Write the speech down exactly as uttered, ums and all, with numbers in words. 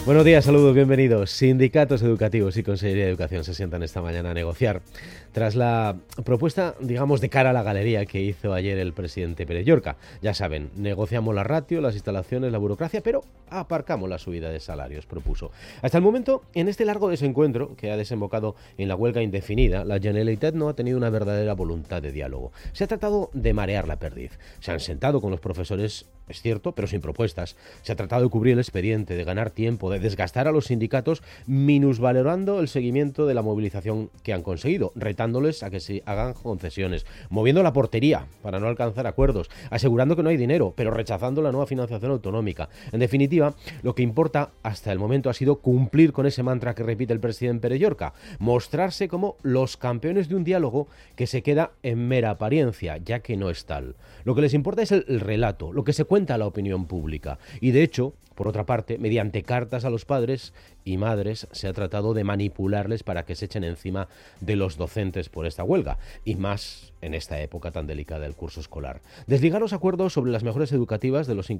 Buenos días, saludos, bienvenidos. Sindicatos educativos y Consellería de Educación se sientan esta mañana a negociar tras la propuesta, digamos, de cara a la galería que hizo ayer el presidente Pérez Llorca. Ya saben, negociamos la ratio, las instalaciones, la burocracia, pero aparcamos la subida de salarios, propuso. Hasta el momento, en este largo desencuentro, que ha desembocado en la huelga indefinida, la Generalitat no ha tenido una verdadera voluntad de diálogo. Se ha tratado de marear la perdiz. Se han sentado con los profesores, es cierto, pero sin propuestas. Se ha tratado de cubrir el expediente, de ganar tiempo, de desgastar a los sindicatos, minusvalorando el seguimiento de la movilización que han conseguido, retándoles a que se hagan concesiones, moviendo la portería para no alcanzar acuerdos, asegurando que no hay dinero, pero rechazando la nueva financiación autonómica. En definitiva, lo que importa hasta el momento ha sido cumplir con ese mantra que repite el presidente Pérez Llorca, mostrarse como los campeones de un diálogo que se queda en mera apariencia, ya que no es tal. Lo que les importa es el, el relato, lo que se cuenta a la opinión pública. Y de hecho, por otra parte, mediante cartas a los padres y madres se ha tratado de manipularles para que se echen encima de los docentes por esta huelga, y más en esta época tan delicada del curso escolar. Desligar los acuerdos sobre las mejoras educativas de los